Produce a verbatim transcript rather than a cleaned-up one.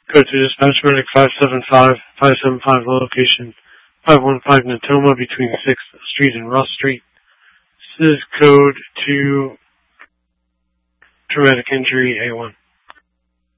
Go to dispatch medic five seven five, five seven five, location five one five Natoma between sixth Street and Ross Street. This is code two, traumatic injury A one.